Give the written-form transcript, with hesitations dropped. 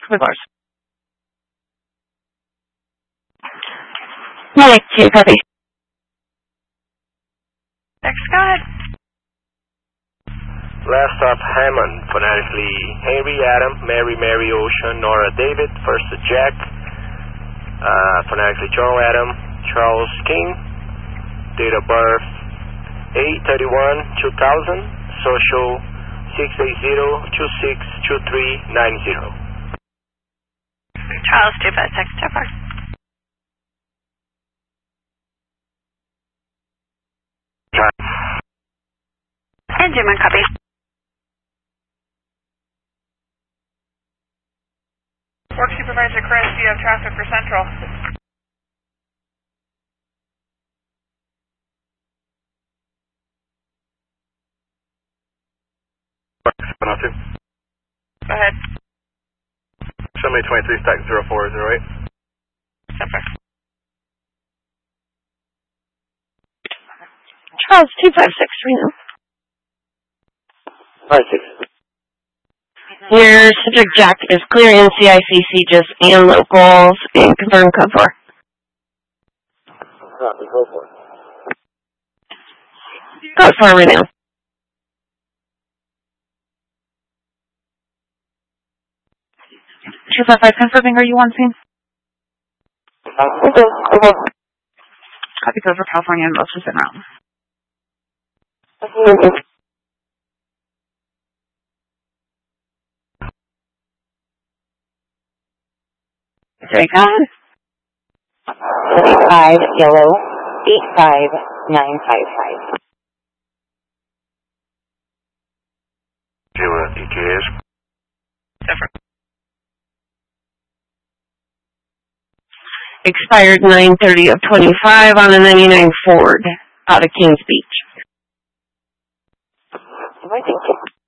with ours. Mike, 2, copy. Next, go ahead. Last stop, Hammond, phonetically Henry Adam, Mary Mary Ocean, Nora David, first Jack, phonetically John Adam, Charles King, date of birth 8/31/2000, social 680-262390. Charles 256, so far. And Jim, copy. Work Supervisor Chris, you have traffic for Central. Go ahead. Show me 23 stack 0408. Super. Charles 256, Reno. 56. Your subject Jack is clear in CICC just and locals and confirm code 4. Copy, go for it. Code 4 right now. Chief F5 confirming, are you on scene? Copy code for California and most is en route. Dracon. 35 yellow 85955. Zero ETS. Super. Expired 9/30/25 on a 99 Ford out of Kings Beach. I think